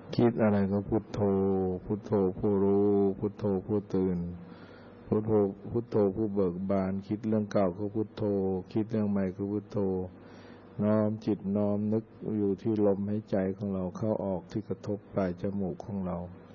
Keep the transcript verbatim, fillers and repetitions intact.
คิดอะไรก็พุทโธพุทโธผู้รู้พุทโธผู้ตื่นพุทโธพุทโธผู้เบิกบานคิดเรื่องเก่าก็พุทโธคิดเรื่องใหม่ก็พุทโธน้อมจิตน้อมนึกอยู่ที่ลมหายใจของเราเข้าออกที่กระทบปลายจมูกของเรา